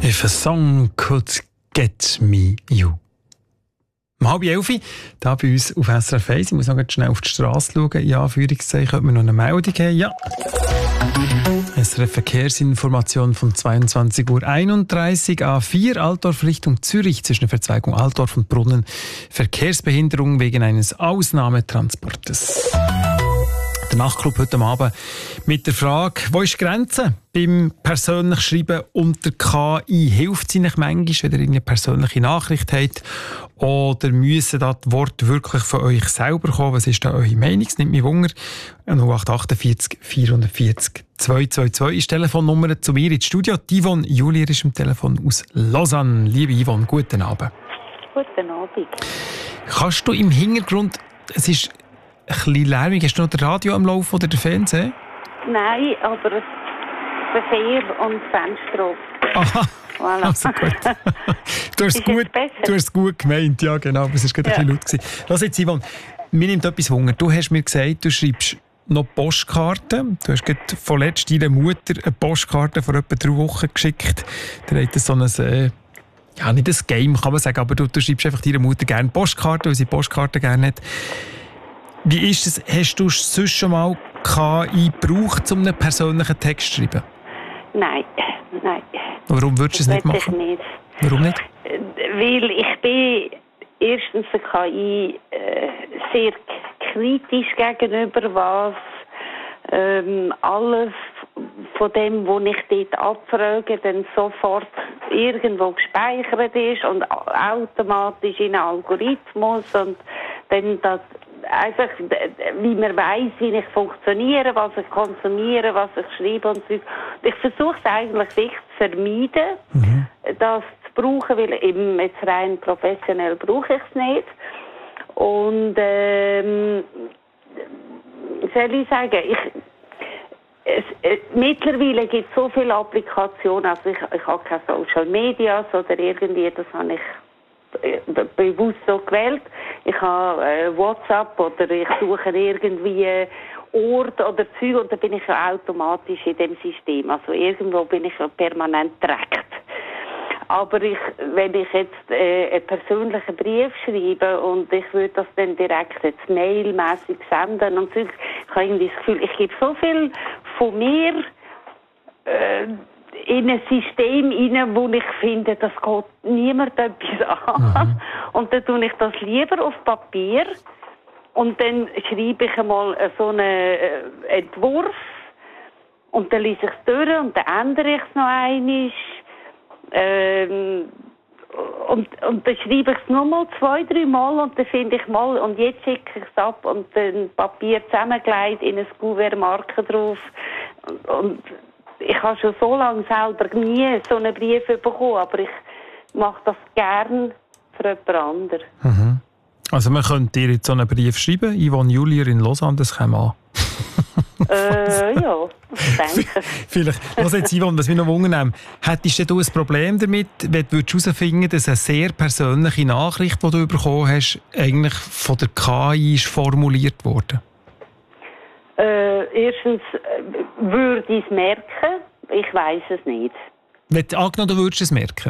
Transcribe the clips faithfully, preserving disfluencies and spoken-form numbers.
If a song could get me, you. Um halb elf, da bei uns auf S R F eins. Ich muss noch schnell auf die Straße schauen. In Anführungszeichen, ob wir noch eine Meldung haben. Ja. S R F Verkehrsinformation von zweiundzwanzig Uhr einunddreißig. A vier Altdorf Richtung Zürich zwischen der Verzweigung Altdorf und Brunnen. Verkehrsbehinderung wegen eines Ausnahmetransportes. Der Nachtclub heute Abend mit der Frage, wo ist die Grenze beim persönlich Schreiben unter K I? Hilft es Ihnen manchmal, wenn ihr eine persönliche Nachricht habt? Oder müssen da die Worte wirklich von euch selber kommen? Was ist da eure Meinung? Es nimmt mich Wunder. null acht acht vier vier vier zwei zwei zwei ist die Telefonnummer zu mir ins Studio. Die Yvonne Julier ist am Telefon aus Lausanne. Liebe Yvonne, guten Abend. Guten Abend. Kannst du im Hintergrund, es ist ein bisschen lärmig, hast du noch das Radio am Laufen oder den Fernseher? Nein, aber Verkehr und Fenster auf. Aha, voilà. Also gut. Du hast, es gut, du hast es gut gemeint, ja genau, aber es war gerade ja. ein bisschen laut gewesen. Lass jetzt, Yvonne, mir nimmt etwas Hunger. Du hast mir gesagt, du schreibst noch Postkarten. Du hast gerade vorletzt deiner Mutter eine Postkarte vor etwa drei Wochen geschickt. Der hat so ein, äh, ja nicht ein Game, kann man sagen, aber du, du schreibst einfach deiner Mutter gerne Postkarten, weil sie Postkarten gerne hat. Wie ist es? Hast du sonst schon mal K I gebraucht, um einen persönlichen Text zu schreiben? Nein, nein. Warum würdest du es nicht machen? Ich nicht. Warum nicht? Weil ich bin erstens der K I äh, sehr kritisch gegenüber, was ähm, alles von dem, was ich dort abfrage, dann sofort irgendwo gespeichert ist und automatisch in einen Algorithmus und dann das einfach, wie man weiss, wie ich funktioniere, was ich konsumiere, was ich schreibe und so. Ich versuche es eigentlich wirklich zu vermeiden, mhm. das zu brauchen, weil eben jetzt rein professionell brauche ich es nicht. Und ähm, soll ich sagen, ich, es, äh, mittlerweile gibt es so viele Applikationen, also ich, ich habe keine Social Medias oder irgendwie, das habe ich bewusst so gewählt. Ich habe äh, WhatsApp oder ich suche irgendwie Ort oder Zeug und dann bin ich ja automatisch in dem System. Also irgendwo bin ich ja permanent direkt. Aber ich, wenn ich jetzt äh, einen persönlichen Brief schreibe und ich würde das dann direkt jetzt mailmäßig senden und so, ich habe irgendwie das Gefühl, ich gebe so viel von mir äh, in ein System rein, wo ich finde, das geht niemand etwas an. Mhm. Und dann tue ich das lieber auf Papier und dann schreibe ich einmal so einen äh, Entwurf und dann lese ich es durch und dann ändere ich es noch einmal. Ähm, und, und dann schreibe ich es nur mal zwei, drei Mal und dann finde ich mal, und jetzt schicke ich es ab und dann Papier zusammengelegt, in ein Kuvert Marke drauf und, und ich habe schon so lange selber nie so einen Brief bekommen, aber ich mache das gern für jemand anderes. Mhm. Also man könnte dir jetzt so einen Brief schreiben, Yvonne Julier in Lausanne, das käme an. äh, ja, ich denke. Vielleicht. Lass jetzt, Yvonne, was wir noch wundern, hättest du ein Problem damit, wenn du herausfinden, dass eine sehr persönliche Nachricht, die du bekommen hast, eigentlich von der K I ist formuliert wurde? Äh, erstens äh, würde ich es merken, ich weiss es nicht. Wenn du angenommen, du würdest es merken?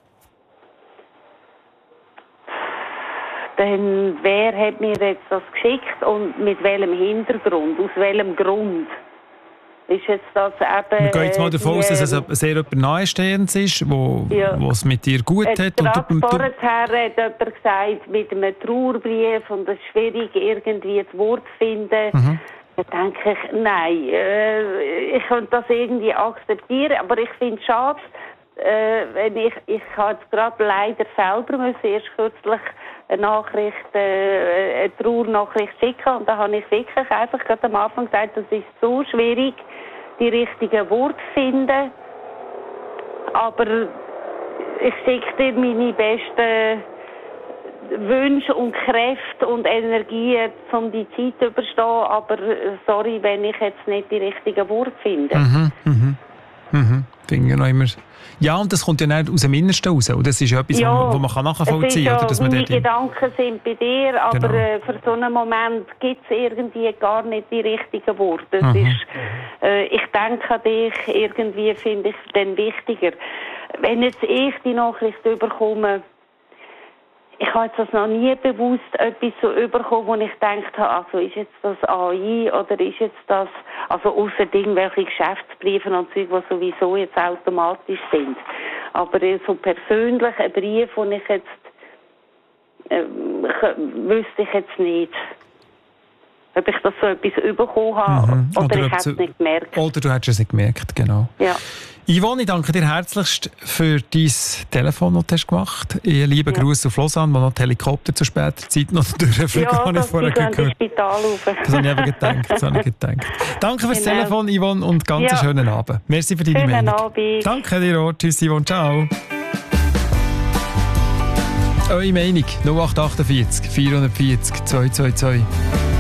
Dann wer hat mir jetzt das geschickt und mit welchem Hintergrund, aus welchem Grund? Ist jetzt das eben... Wir gehen jetzt mal davon aus, dass es sehr jemand Nahestehendes ist, wo, ja. wo es mit dir gut äh, hat. Und du, du, vorher hat jemand gesagt, mit einem Trauerbrief und es ist schwierig, irgendwie das Wort zu finden. Mhm. Da denke ich, nein, äh, ich könnte das irgendwie akzeptieren, aber ich finde es schade, äh, wenn ich, ich habe jetzt gerade leider selber müssen, erst kürzlich eine Nachricht, äh, eine Trauernachricht schicken und da habe ich wirklich einfach gerade am Anfang gesagt, das ist so schwierig, die richtigen Worte zu finden, aber ich schicke dir meine besten Wünsche und Kräfte und Energien, um die Zeit zu überstehen, aber sorry, wenn ich jetzt nicht die richtigen Worte finde. Mhm, mhm, mhm. Finde ich noch immer. Ja, und das kommt ja nicht aus dem Innersten raus. Und das ist ja etwas, ja, wo, wo man nachvollziehen kann. Ja, dass man meine Gedanken sind bei dir, aber genau. äh, für so einen Moment gibt es irgendwie gar nicht die richtigen Worte. Das mhm. ist, äh, ich denke an dich, irgendwie finde ich es dann wichtiger. wenn jetzt ich die Nachricht bekomme, ich habe jetzt das noch nie bewusst etwas so bekommen, wo ich gedacht habe, also ist jetzt das A I oder ist jetzt das, also ausser irgendwelche Geschäftsbriefe und Zeug, die sowieso jetzt automatisch sind. Aber so persönlich ein Brief, den ich jetzt, äh, wüsste ich jetzt nicht, ob ich das so etwas bekommen habe mhm. oder, oder ich hätte es nicht gemerkt. Oder du hättest es nicht gemerkt, genau. Ja. Yvonne, ich danke dir herzlichst für dein Telefon, das du hast gemacht hast. Einen lieben ja. Gruß auf Lausanne, wo noch die Helikopter zu später Zeit noch durchfliegen. Ja, habe ich vorher gehört. Das Spital rauf. Das habe ich eben gedacht. Das habe ich gedacht. Danke fürs genau. Telefon, Yvonne, und ganz ja. schönen Abend. Merci für deine schönen Meinung. Abend. Danke dir auch. Tschüss, Yvonne. Ciao. Eure Meinung null acht acht vier, vier vier zwei zwei zwei.